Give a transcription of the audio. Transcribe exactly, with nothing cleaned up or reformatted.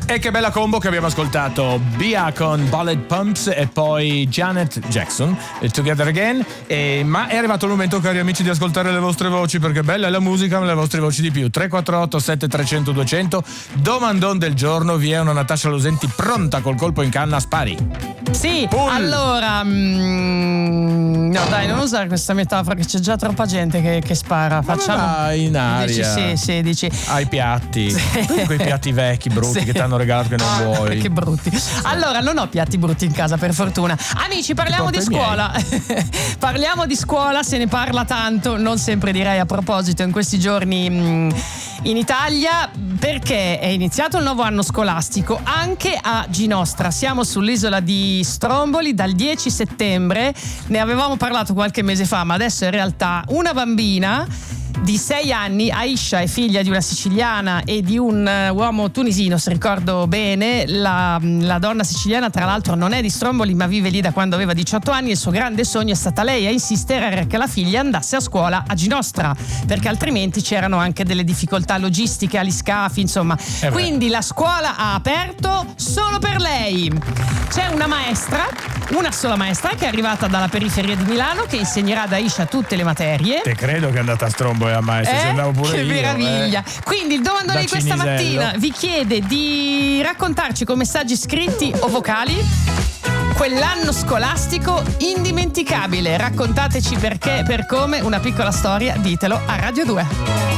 E che bella combo che abbiamo ascoltato. Bia con Bullet Pumps e poi Janet Jackson, Together Again. E, ma è arrivato il momento, cari amici, di ascoltare le vostre voci, perché bella è la musica, ma le vostre voci di più. Tre quattro otto sette tre zero zero due zero zero. Domandon del giorno, vi è una Natascia Losenti pronta col colpo in canna, spari. Sì, Pull. allora mm, no dai, non usare questa metafora, che c'è già troppa gente che, che spara. Facciamo vai in aria. Dici, sì, sì, dici. Ai piatti, Sì. quei piatti vecchi, brutti, Sì. che ti hanno regalato che non Ah, vuoi. che brutti. Allora, non ho piatti brutti in casa, per fortuna. Amici, parliamo di porto i scuola. Parliamo di scuola, se ne parla tanto, non sempre direi a proposito, in questi giorni mh, in Italia, perché è iniziato il nuovo anno scolastico anche a Ginostra. Siamo sull'isola di Stromboli dal dieci settembre. Ne avevamo parlato qualche mese fa, ma adesso in realtà una bambina di sei anni, Aisha, è figlia di una siciliana e di un uh, uomo tunisino, se ricordo bene. La, la donna siciliana, tra l'altro, non è di Stromboli, ma vive lì da quando aveva diciotto anni. Il suo grande sogno è stata lei a insistere che la figlia andasse a scuola a Ginostra, perché altrimenti c'erano anche delle difficoltà logistiche agli scafi, insomma. Eh Quindi la scuola ha aperto solo per lei. C'è una maestra, una sola maestra, che è arrivata dalla periferia di Milano, che insegnerà ad Aisha tutte le materie. Te credo che è andata a Stromboli a maestra, Eh? ci andavo pure che io. meraviglia. Eh. Quindi il domandone Da di questa Cinisello. mattina vi chiede di raccontarci con messaggi scritti o vocali quell'anno scolastico indimenticabile. Raccontateci perché, per come, una piccola storia, ditelo a Radio due.